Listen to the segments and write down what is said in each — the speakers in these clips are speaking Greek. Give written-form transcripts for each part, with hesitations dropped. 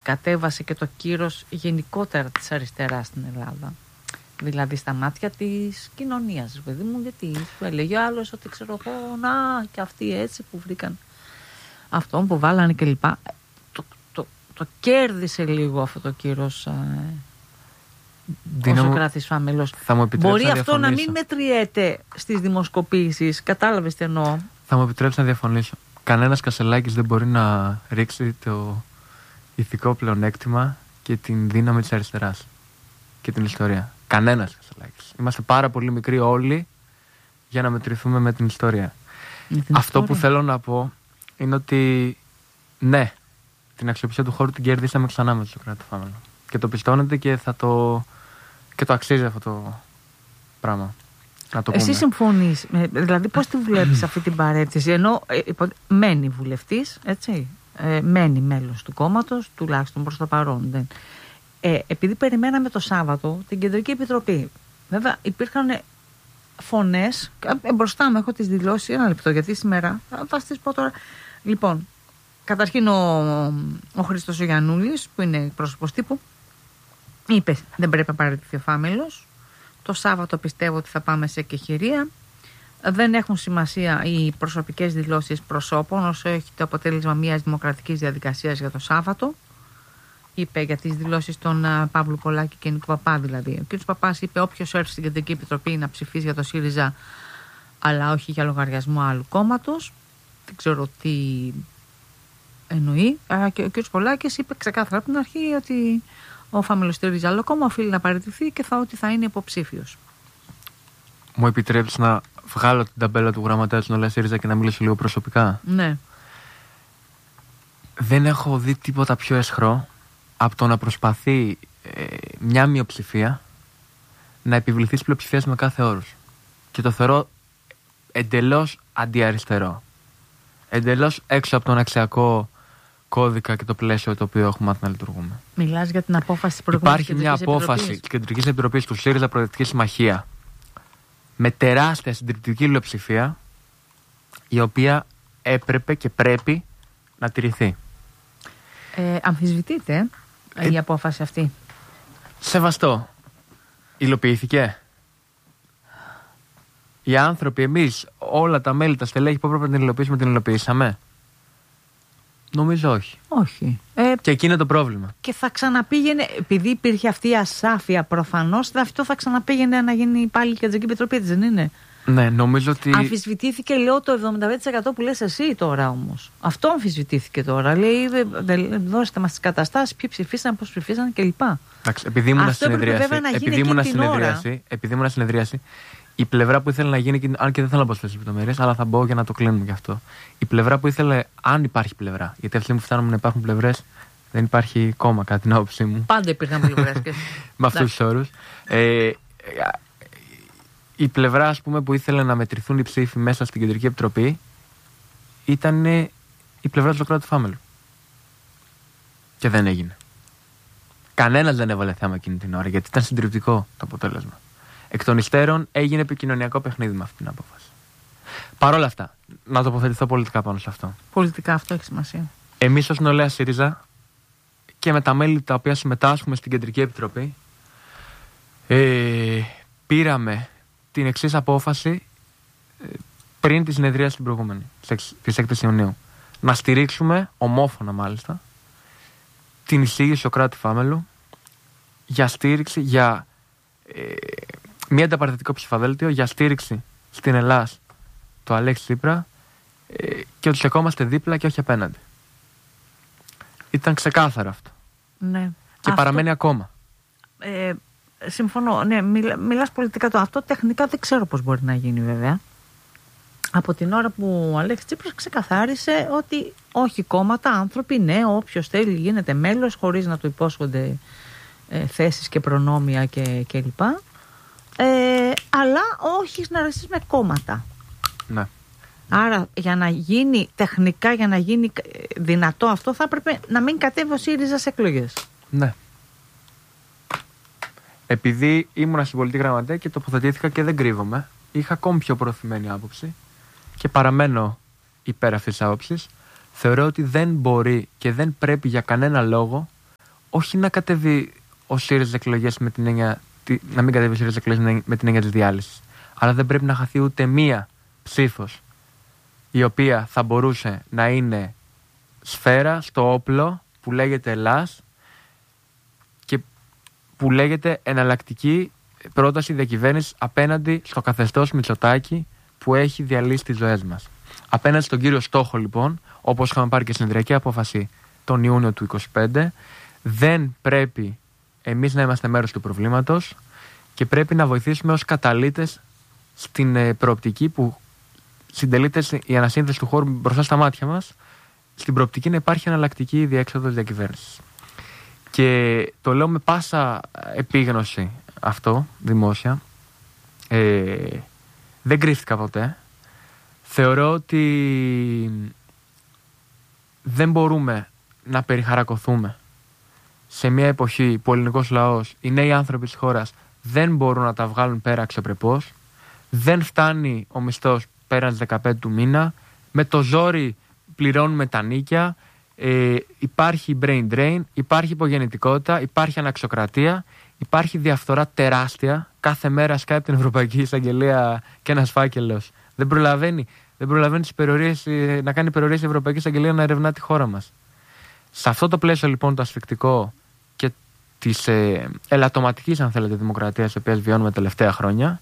κατέβασε και το κύρος γενικότερα της αριστεράς στην Ελλάδα. Δηλαδή στα μάτια της κοινωνίας, παιδί μου, γιατί σου έλεγε ο άλλος ότι ξέρω εγώ, να και αυτοί έτσι που βρήκαν αυτόν που βάλανε κλπ. Το κέρδισε λίγο αυτό το κύρος ο Σωκράτης Φάμελος. Μπορεί αυτό να μην μετριέται στις δημοσκοπήσεις. Κατάλαβες τι εννοώ. Θα μου επιτρέψει να διαφωνήσω. Κανένας Κασελάκης δεν μπορεί να ρίξει το ηθικό πλεονέκτημα και την δύναμη της αριστεράς και την ιστορία. Κανένας Κασελάκης. Είμαστε πάρα πολύ μικροί όλοι για να μετρηθούμε με την ιστορία. Αυτό που θέλω να πω είναι ότι ναι, την αξιοπιστία του χώρου την κερδίσαμε ξανά με τον Σωκράτη Φάμελο. Και το πιστώνεται και και το αξίζει αυτό το πράγμα. Να το πούμε. Εσύ συμφωνείς, δηλαδή πώς τη βλέπεις αυτή την παρέτηση, ενώ μένει βουλευτής, έτσι, μένει μέλος του κόμματος, τουλάχιστον προς το παρόν. Επειδή περιμέναμε το Σάββατο την Κεντρική Επιτροπή, βέβαια υπήρχαν φωνές, μπροστά μου έχω τις δηλώσεις, ένα λεπτό γιατί σήμερα, θα τις πω τώρα. Λοιπόν, καταρχήν ο Χρήστος ο Γιαννούλης, που είναι πρόσωπος τύπου, είπε δεν πρέπει να παραιτηθεί ο Φάμελος. Το Σάββατο πιστεύω ότι θα πάμε σε εκεχηρία. Δεν έχουν σημασία οι προσωπικές δηλώσεις προσώπων όσο έχει το αποτέλεσμα μιας δημοκρατικής διαδικασίας για το Σάββατο. Είπε για τις δηλώσεις των Παύλου Πολάκη και Νίκου Παπά δηλαδή. Ο κ. Παπάς είπε όποιος έρθει στην Κεντρική Επιτροπή να ψηφίσει για το ΣΥΡΙΖΑ αλλά όχι για λογαριασμό άλλου κόμματος. Δεν ξέρω τι εννοεί. Και ο κ. Πολάκης είπε ξεκάθαρα από την αρχή ότι ο Φάμελος στηρίζει άλλο κόμμα, οφείλει να παραιτηθεί και ότι θα είναι υποψήφιος. Μου επιτρέπεις να βγάλω την ταμπέλα του γραμματέα του Νολέα ΣΥΡΙΖΑ και να μιλήσω λίγο προσωπικά? Ναι. Δεν έχω δει τίποτα πιο αισχρό από το να προσπαθεί μια μειοψηφία να επιβληθεί στις πλειοψηφίες με κάθε όρος. Και το θεωρώ εντελώς αντιαριστερό. Εντελώς έξω από τον αξιακό κώδικα και το πλαίσιο το οποίο έχουμε μάθει να λειτουργούμε. Μιλάς για την απόφαση της προηγούμενης Κεντρικής Επιτροπής. Υπάρχει μια απόφαση της Κεντρικής Επιτροπής του ΣΥΡΙΖΑ Προοδευτική Συμμαχία με τεράστια συντριπτική πλειοψηφία, η οποία έπρεπε και πρέπει να τηρηθεί. Αμφισβητείται η απόφαση αυτή? Σεβαστό. Υλοποιήθηκε? Οι άνθρωποι, εμείς, όλα τα μέλη, τα στελέχη που έπρεπε να την υλοποιήσουμε, την υλοποιήσαμε? Νομίζω όχι. Όχι. Και εκεί είναι το πρόβλημα. Και θα ξαναπήγαινε, επειδή υπήρχε αυτή η ασάφεια προφανώς, αυτό θα ξαναπήγαινε να γίνει πάλι η Κεντρική Επιτροπή, δεν είναι? Ναι, νομίζω ότι. Αμφισβητήθηκε, λέω, το 75% που λες εσύ τώρα όμως. Αυτό αμφισβητήθηκε τώρα. Λέει, δώστε μας τις καταστάσεις, ποιοι ψηφίσαν, πώς ψηφίσαν κλπ. Εντάξει, επειδή ήμουν συνεδρίαση, η πλευρά που ήθελε να γίνει, αν και δεν θέλω να πω στις λεπτομέρειες, αλλά θα μπω για να το κλείνουμε γι' αυτό. Η πλευρά που ήθελε, αν υπάρχει πλευρά, γιατί αυτή που φτάνουμε να υπάρχουν πλευρές, δεν υπάρχει κόμμα κατά την άποψή μου. Πάντα υπήρχαν πλευρές. Με αυτούς τους όρους. Η πλευρά, ας πούμε, που ήθελε να μετρηθούν οι ψήφοι μέσα στην Κεντρική Επιτροπή ήταν η πλευρά του Σωκράτη Φάμελου. Και δεν έγινε. Κανένας δεν έβαλε θέμα εκείνη την ώρα, γιατί ήταν συντριπτικό το αποτέλεσμα. Εκ των υστέρων έγινε επικοινωνιακό παιχνίδι με αυτή την απόφαση. Παρ' όλα αυτά, να τοποθετηθώ πολιτικά πάνω σε αυτό. Πολιτικά αυτό έχει σημασία. Εμείς ως Νεολαία ΣΥΡΙΖΑ και με τα μέλη τα οποία συμμετάσχουμε στην Κεντρική Επιτροπή πήραμε την εξής απόφαση πριν τη συνεδρία στην προηγούμενη, της 6ης Ιουνίου. Να στηρίξουμε, ομόφωνα μάλιστα, την εισήγηση Σωκράτη Φάμελου για στήριξη, για μη ανταπαρτατικό ψηφοδέλτιο, για στήριξη στην Ελλάς του Αλέξη Τσίπρα και ότι στεκόμαστε δίπλα και όχι απέναντι. Ήταν ξεκάθαρο αυτό. Ναι. Και παραμένει ακόμα. Συμφωνώ. Ναι, μιλάς πολιτικά το. Αυτό τεχνικά δεν ξέρω πώς μπορεί να γίνει βέβαια. Από την ώρα που ο Αλέξης Τσίπρας ξεκαθάρισε ότι όχι κόμματα, άνθρωποι, ναι, όποιος θέλει γίνεται μέλος χωρίς να του υπόσχονται θέσεις και προνόμια κλπ. Αλλά όχι συνεργασίες με κόμματα. Ναι. Άρα για να γίνει τεχνικά, για να γίνει δυνατό αυτό, θα έπρεπε να μην κατέβει ο ΣΥΡΙΖΑ σε εκλογές. Ναι. Επειδή ήμουνα στην πολιτική γραμματέα και τοποθετήθηκα και δεν κρύβομαι, είχα ακόμη πιο προωθημένη άποψη και παραμένω υπέρ αυτής της άποψης. Θεωρώ ότι δεν μπορεί και δεν πρέπει για κανένα λόγο όχι να κατέβει ο ΣΥΡΙΖΑ εκλογές με την έννοια. Να μην κατέβει ο ΣΥΡΙΖΑ εκλογές με την έννοια της διάλυσης. Αλλά δεν πρέπει να χαθεί ούτε μία ψήφος η οποία θα μπορούσε να είναι σφαίρα στο όπλο που λέγεται Ελλάς και που λέγεται εναλλακτική πρόταση διακυβέρνησης απέναντι στο καθεστώς Μητσοτάκη που έχει διαλύσει τις ζωές μας. Απέναντι στον κύριο στόχο, λοιπόν, όπως είχαμε πάρει και συνεδριακή απόφαση τον Ιούνιο του 2025, δεν πρέπει εμείς να είμαστε μέρος του προβλήματος και πρέπει να βοηθήσουμε ως καταλύτες στην προοπτική που συντελείται η ανασύνθεση του χώρου μπροστά στα μάτια μας, στην προοπτική να υπάρχει εναλλακτική διέξοδος διακυβέρνησης. Και το λέω με πάσα επίγνωση αυτό, δημόσια. Δεν κρύφτηκα ποτέ. Θεωρώ ότι δεν μπορούμε να περιχαρακωθούμε σε μια εποχή που ο ελληνικός λαός, οι νέοι άνθρωποι της χώρας δεν μπορούν να τα βγάλουν πέρα αξιοπρεπώς. Δεν φτάνει ο μισθός πέραν τις 15 του μήνα. Με το ζόρι πληρώνουμε τα νίκια. Υπάρχει brain drain, υπάρχει υπογεννητικότητα, υπάρχει αναξιοκρατία, υπάρχει διαφθορά τεράστια. Κάθε μέρα σκάει από την Ευρωπαϊκή Εισαγγελία και ένας φάκελος. Δεν προλαβαίνει τις να κάνει υπερορίες η Ευρωπαϊκή Εισαγγελία να ερευνά τη χώρα μας. Σε αυτό το πλαίσιο, λοιπόν, το ασφικτικό και της ελαττωματικής, αν θέλετε, δημοκρατίας, η οποία βιώνουμε τα τελευταία χρόνια,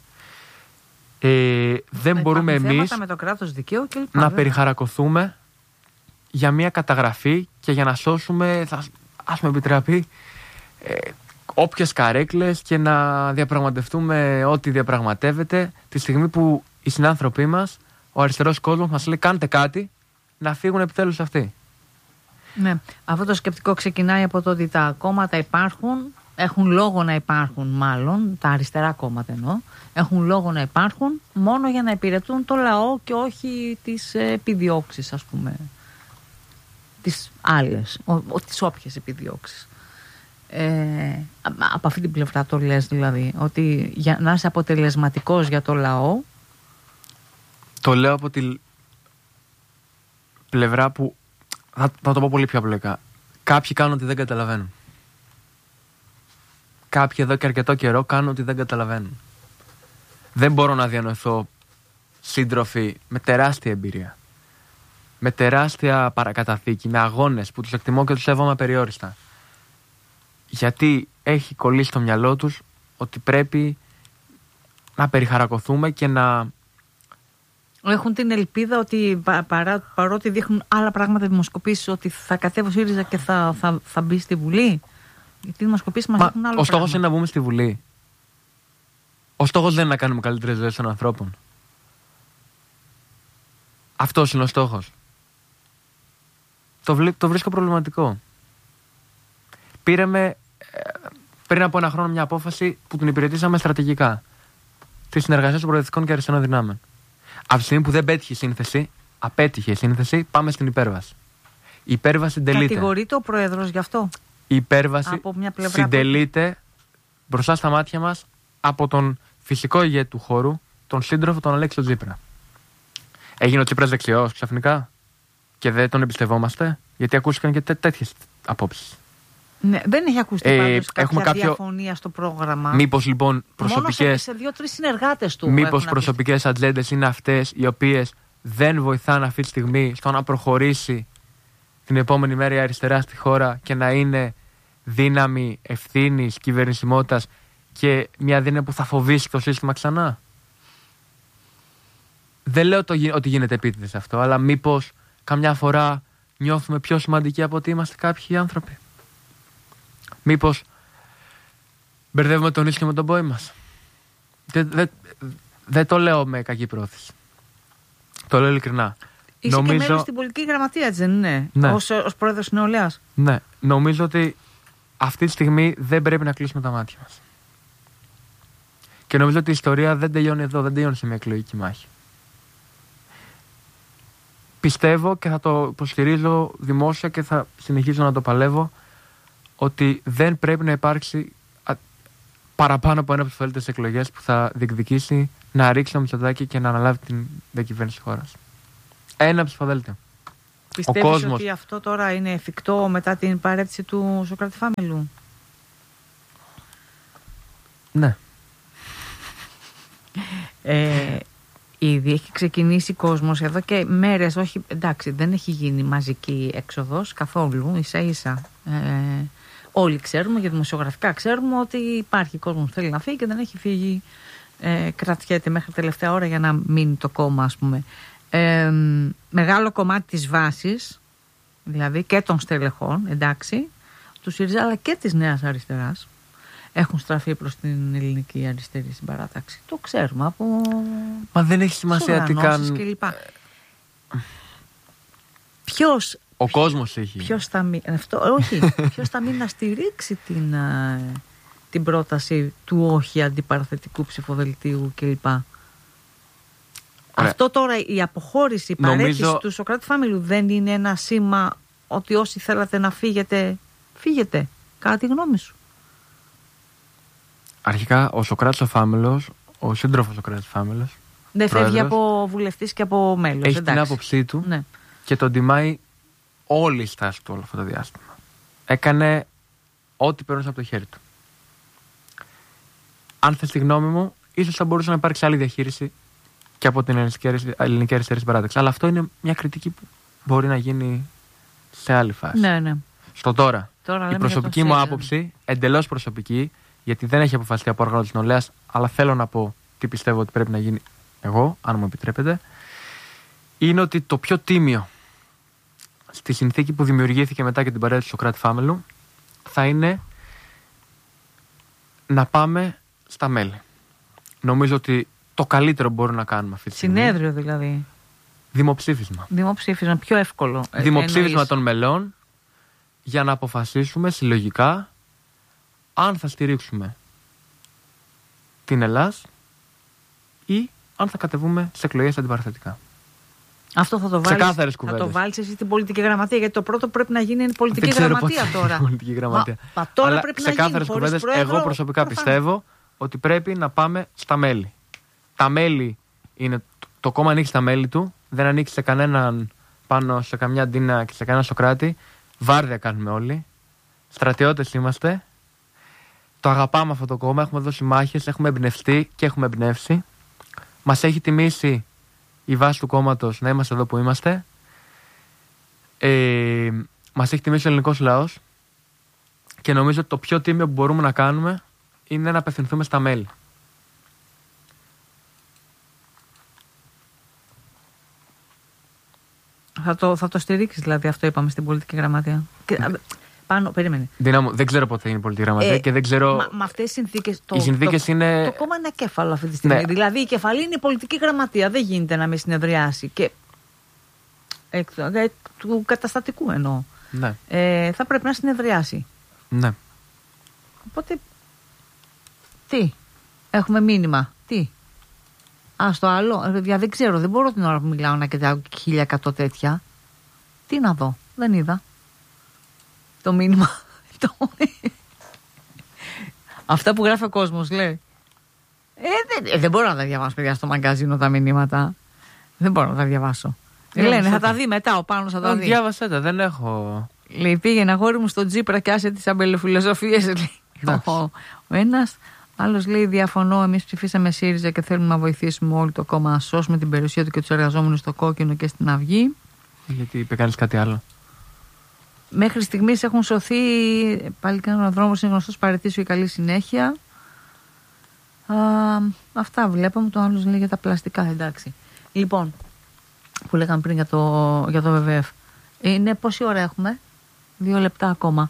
δεν μπορούμε εμείς με το κράτος δικαίου και να περιχαρακωθούμε για μια καταγραφή και για να σώσουμε, ας με επιτραπεί, όποιες καρέκλες και να διαπραγματευτούμε ό,τι διαπραγματεύεται τη στιγμή που οι συνάνθρωποι μας, ο αριστερός κόσμος μας λέει κάντε κάτι να φύγουν επιτέλους αυτοί. Ναι, αυτό το σκεπτικό ξεκινάει από το ότι τα κόμματα υπάρχουν, έχουν λόγο να υπάρχουν μάλλον, τα αριστερά κόμματα εννοώ, έχουν λόγο να υπάρχουν μόνο για να υπηρετούν το λαό και όχι τις επιδιώξεις, ας πούμε, τις άλλες, τις όποιες επιδιώξεις. Από αυτή την πλευρά το λες δηλαδή, ότι για να είσαι αποτελεσματικός για το λαό. Το λέω από την πλευρά που θα το πω πολύ πιο απλοϊκά. Κάποιοι κάνουν ότι δεν καταλαβαίνουν. Κάποιοι εδώ και αρκετό καιρό κάνουν ότι δεν καταλαβαίνουν. Δεν μπορώ να διανοηθώ σύντροφοι με τεράστια εμπειρία, με τεράστια παρακαταθήκη, με αγώνες που τους εκτιμώ και τους σέβομαι απεριόριστα. Γιατί έχει κολλήσει στο μυαλό τους ότι πρέπει να περιχαρακωθούμε και να... Έχουν την ελπίδα ότι παρότι δείχνουν άλλα πράγματα δημοσκοπήσεις, ότι θα κατέβει ο ΣΥΡΙΖΑ και θα μπει στη Βουλή. Γιατί οι δημοσκοπήσεις μας δείχνουν άλλα πράγματα. Ο στόχος είναι να βγούμε στη Βουλή. Ο στόχος δεν είναι να κάνουμε καλύτερες ζωές των ανθρώπων. Αυτός είναι ο στόχος. Το βρίσκω προβληματικό. Πήραμε πριν από ένα χρόνο μια απόφαση που την υπηρετήσαμε στρατηγικά. Τη συνεργασία των προοδευτικών και αριστερών δυνάμεων. Από τη στιγμή που δεν πέτυχε η σύνθεση, απέτυχε η σύνθεση, πάμε στην υπέρβαση. Η υπέρβαση συντελείται. Κατηγορείται ο Πρόεδρος γι' αυτό. Η υπέρβαση συντελείται μπροστά στα μάτια μας από τον φυσικό ηγέτη του χώρου, τον σύντροφο τον Αλέξη Τσίπρα. Έγινε ο Τσίπρας δεξιός ξαφνικά και δεν τον εμπιστευόμαστε, γιατί ακούστηκαν και τέτοιες απόψεις. Ναι, δεν έχει ακουστεί πάντως κάποια διαφωνία στο πρόγραμμα. Μήπως λοιπόν προσωπικές... σε 2-3 συνεργάτες του. Μήπως προσωπικές ατζέντες είναι αυτές οι οποίες δεν βοηθάνε αυτή τη στιγμή στο να προχωρήσει την επόμενη μέρα η αριστερά στη χώρα και να είναι δύναμη ευθύνης, κυβερνησιμότητας και μια δύναμη που θα φοβήσει το σύστημα ξανά. Δεν λέω ότι γίνεται επίτηδες αυτό, αλλά μήπως καμιά φορά νιώθουμε πιο σημαντικοί από ότι είμαστε κάποιοι άνθρωποι. Μήπως μπερδεύουμε τον ίσιο με τον πόη μας. Δεν το λέω με κακή πρόθεση. Το λέω ειλικρινά. Είσαι και μέλος στην πολιτική γραμματεία, έτσι δεν είναι? Ναι. Ως πρόεδρος της νεολαίας. Ναι. Νομίζω ότι αυτή τη στιγμή δεν πρέπει να κλείσουμε τα μάτια μας. Και νομίζω ότι η ιστορία δεν τελειώνει εδώ, δεν τελειώνει σε μια εκλογική μάχη. Πιστεύω και θα το υποστηρίζω δημόσια και θα συνεχίζω να το παλεύω ότι δεν πρέπει να υπάρξει παραπάνω από ένα από τις φελτές εκλογές που θα διεκδικήσει να ρίξει το Μητσοτάκη και να αναλάβει την διακυβέρνηση της χώρας. Ένα ψηφοδέλτιο. Πιστεύεις κόσμος... ότι αυτό τώρα είναι εφικτό μετά την παρέτηση του Σωκράτη Φάμελου? Ναι. Ήδη έχει ξεκινήσει κόσμος εδώ και μέρες, όχι, εντάξει, δεν έχει γίνει μαζική έξοδος καθόλου, ίσα ίσα. Όλοι ξέρουμε, για δημοσιογραφικά ξέρουμε ότι υπάρχει κόσμος που θέλει να φύγει και δεν έχει φύγει. Κρατιέται μέχρι τελευταία ώρα για να μείνει το κόμμα, ας πούμε. Μεγάλο κομμάτι της βάσης, δηλαδή και των στελεχών, εντάξει, του ΣΥΡΙΖΑ αλλά και της Νέας Αριστεράς, έχουν στραφεί προς την ελληνική αριστερή συμπαράταξη. Το ξέρουμε από... Μα δεν έχει σημασία τι κάνουν. Ποιος... Ο κόσμος έχει. Ποιος θα μείνει να στηρίξει την πρόταση του όχι αντιπαραθετικού ψηφοδελτίου κλπ. Αυτό τώρα, η αποχώρηση, η παρέτηση του Σωκράτη Φάμελου δεν είναι ένα σήμα ότι όσοι θέλατε να φύγετε, φύγετε, κατά τη γνώμη σου? Αρχικά ο Σωκράτης ο Φάμελος, ο σύντροφος Σωκράτης Φάμελος, δεν φεύγει από βουλευτής και από μέλος. Έχει την άποψή του, ναι, και τον τιμάει όλη η στάση του όλο αυτό το διάστημα. Έκανε ό,τι περνούσε από το χέρι του. Αν θες τη γνώμη μου, ίσως θα μπορούσε να υπάρξει άλλη διαχείριση και από την ελληνική αριστερή συμπαράταξη. Αλλά αυτό είναι μια κριτική που μπορεί να γίνει σε άλλη φάση. Ναι, ναι. Στο τώρα η προσωπική μου άποψη, εντελώς προσωπική, γιατί δεν έχει αποφασιστεί από όργανο της νεολαίας, αλλά θέλω να πω τι πιστεύω ότι πρέπει να γίνει εγώ, αν μου επιτρέπετε, είναι ότι το πιο τίμιο στη συνθήκη που δημιουργήθηκε μετά και την παρέτηση του Σωκράτη Φάμελου θα είναι να πάμε στα μέλη. Νομίζω ότι το καλύτερο μπορούμε να κάνουμε αυτή τη στιγμή. Συνέδριο δηλαδή. Δημοψήφισμα, πιο εύκολο. Δημοψήφισμα των μελών για να αποφασίσουμε συλλογικά αν θα στηρίξουμε την Ελλάς ή αν θα κατεβούμε σε εκλογές αντιπαραθετικά. Αυτό θα το βάλεις εσύ στην πολιτική γραμματεία, γιατί το πρώτο πρέπει να γίνει είναι πολιτική γραμματεία τώρα. Πολιτική γραμματεία. Τώρα αλλά πρέπει ξεκάθαρες κουβέντες, εγώ προσωπικά πιστεύω ότι πρέπει να πάμε στα μέλη. Τα μέλη είναι, το κόμμα ανήκει στα μέλη του, δεν ανήκει σε κανέναν πάνω σε καμιά Ντίνα και σε κανένα Σωκράτη. Βάρδια κάνουμε όλοι. Στρατιώτες είμαστε. Το αγαπάμε αυτό το κόμμα, έχουμε δώσει μάχες, έχουμε εμπνευστεί και έχουμε εμπνεύσει. Μας έχει τιμήσει η βάση του κόμματος να είμαστε εδώ που είμαστε. Μας έχει τιμήσει ο ελληνικός λαός και νομίζω ότι το πιο τίμιο που μπορούμε να κάνουμε είναι να απευθυνθούμε στα μέλη. Θα το στηρίξεις δηλαδή, αυτό είπαμε στην πολιτική γραμματεία. Πάνω, περίμενε. Δύναμο, δεν ξέρω πότε είναι η πολιτική γραμματεία και δεν ξέρω. Με αυτές τις συνθήκες. Οι συνθήκες είναι. Το κόμμα είναι ακέφαλο αυτή τη στιγμή. Ναι. Δηλαδή η κεφαλή είναι η πολιτική γραμματεία. Δεν γίνεται να μην συνεδριάσει. Και. Του καταστατικού εννοώ. Ναι. Θα πρέπει να συνεδριάσει. Ναι. Οπότε. Τι. Έχουμε μήνυμα. Τι. Στο άλλο. Δεν ξέρω. Δεν μπορώ την ώρα που μιλάω να κοιτάω 1100 τέτοια. Τι να δω. Δεν είδα το μήνυμα. Αυτά που γράφει ο κόσμος, λέει. Δεν μπορώ να τα διαβάσω, παιδιά, στο μαγκαζίνο τα μηνύματα. Δεν μπορώ να τα διαβάσω. Λένε, θα τα δει μετά, ο Πάνος θα τα δει. Διάβασέ τα, δεν έχω. Λέει, πήγαινε αγόρι μου στο Τζίπρα και άσε τις αμπελοφιλοσοφίες. Ο ένας. Άλλος λέει, διαφωνώ. Εμείς ψηφίσαμε ΣΥΡΙΖΑ και θέλουμε να βοηθήσουμε όλο το κόμμα να σώσουμε την περιουσία του και τους εργαζόμενους στο Κόκκινο και στην Αυγή. Γιατί είπε κανείς κάτι άλλο? Μέχρι στιγμής έχουν σωθεί. Πάλι κανένα δρόμος είναι γνωστός, παραιτήσου η καλή συνέχεια. Αυτά βλέπαμε. Το άλλο λέει για τα πλαστικά, εντάξει. Λοιπόν, που λέγαμε πριν για το ΒΒΕΦ. Είναι πόση ώρα έχουμε? 2 λεπτά ακόμα.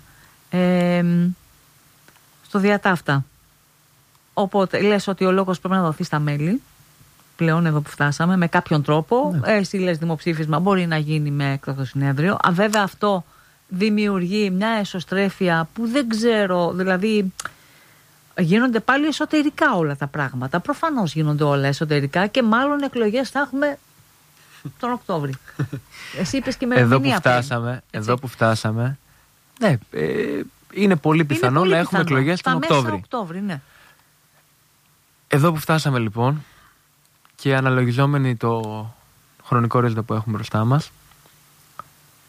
Στο διατάφτα. Οπότε λες ότι ο λόγος πρέπει να δοθεί στα μέλη. Πλέον εδώ που φτάσαμε, με κάποιον τρόπο. Ναι. Εσύ λες δημοψήφισμα μπορεί να γίνει με έκτακτο συνέδριο. Βέβαια αυτό δημιουργεί μια εσωστρέφεια που δεν ξέρω, δηλαδή γίνονται πάλι εσωτερικά όλα τα πράγματα. Προφανώς γίνονται όλα εσωτερικά και μάλλον εκλογές θα έχουμε τον Οκτώβρη. Εσύ είπες και με εδώ που φτάσαμε, ναι, είναι πολύ πιθανό να έχουμε εκλογές τον Οκτώβρη. Ναι. Εδώ που φτάσαμε λοιπόν και αναλογιζόμενοι το χρονικό ορίζοντα που έχουμε μπροστά μας,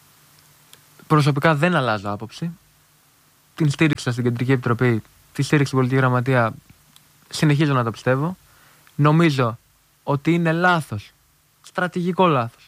προσωπικά δεν αλλάζω άποψη. Την στήριξα στην Κεντρική Επιτροπή, τη στήριξα στην Πολιτική Γραμματεία. Συνεχίζω να το πιστεύω. Νομίζω ότι είναι λάθος, στρατηγικό λάθος,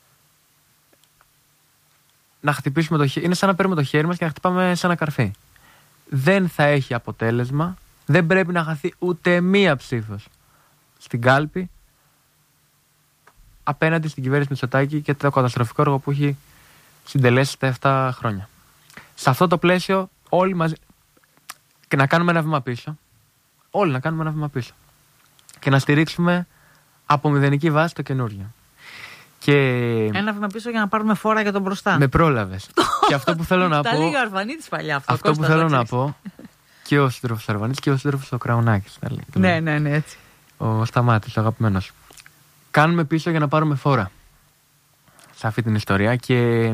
να χτυπήσουμε το χέρι. Είναι σαν να παίρνουμε το χέρι μας και να χτυπάμε σε ένα καρφί. Δεν θα έχει αποτέλεσμα. Δεν πρέπει να χαθεί ούτε μία ψήφος στην κάλπη απέναντι στην κυβέρνηση Μητσοτάκη και το καταστροφικό έργο που έχει συντελέσει τα 7 χρόνια. Σε αυτό το πλαίσιο, όλοι μαζί. Και να κάνουμε ένα βήμα πίσω. Όλοι να κάνουμε ένα βήμα πίσω. Και να στηρίξουμε από μηδενική βάση το καινούργιο. Και... Ένα βήμα πίσω για να πάρουμε φόρα για τον μπροστά. Με πρόλαβες. Και αυτό που θέλω να πω. Τα λίγα Αρβανίτης παλιά αυτό. Αυτό που θέλω να πω. Και ο σύντροφος Αρβανίτης και ο σύντροφος ο Κραουνάκης. Ναι, έτσι. Ο Σταμάτης, ο αγαπημένος. Κάνουμε πίσω για να πάρουμε φόρα σε αυτή την ιστορία και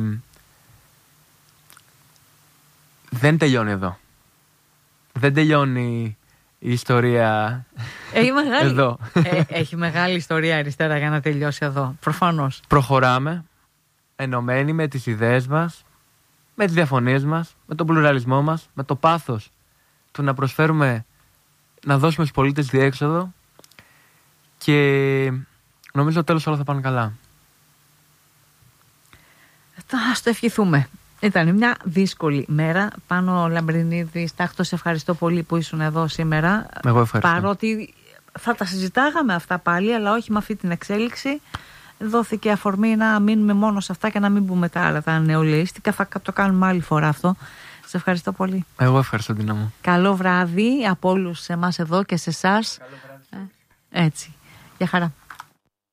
δεν τελειώνει εδώ. Δεν τελειώνει η ιστορία εδώ. Έχει μεγάλη ιστορία αριστερά για να τελειώσει εδώ, προφανώς. Προχωράμε ενωμένοι με τις ιδέες μας, με τις διαφωνίες μας, με τον πλουραλισμό μας, με το πάθος του να προσφέρουμε, να δώσουμε στους πολίτες διέξοδο και νομίζω τέλος όλα θα πάνε καλά. Ας το ευχηθούμε. Ήταν μια δύσκολη μέρα. Πάνο Λαμπρινίδη, Στάχτο, σε ευχαριστώ πολύ που ήσουν εδώ σήμερα. Εγώ ευχαριστώ. Παρότι θα τα συζητάγαμε αυτά πάλι, αλλά όχι με αυτή την εξέλιξη. Δόθηκε αφορμή να μείνουμε μόνο σε αυτά και να μην πούμε τα άλλα, τα νεολαίστικα. Θα το κάνουμε άλλη φορά αυτό. Σε ευχαριστώ πολύ. Εγώ ευχαριστώ, Τίνα μου. Καλό βράδυ από όλους εμάς εδώ και σε εσάς. Καλό βράδυ. Έτσι. Γεια χαρά.